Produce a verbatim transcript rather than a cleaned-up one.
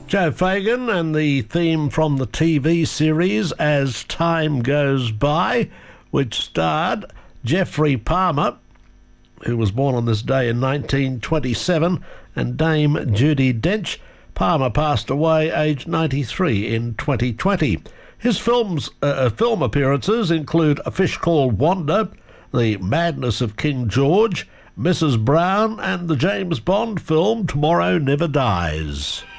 Joe Fagan and the theme from the T V series As Time Goes By, which starred Geoffrey Palmer, who was born on this day in nineteen twenty-seven, and Dame Judi Dench. Palmer passed away aged ninety-three in twenty twenty. His films, uh, film appearances include A Fish Called Wanda, The Madness of King George, Missus Brown, and the James Bond film Tomorrow Never Dies.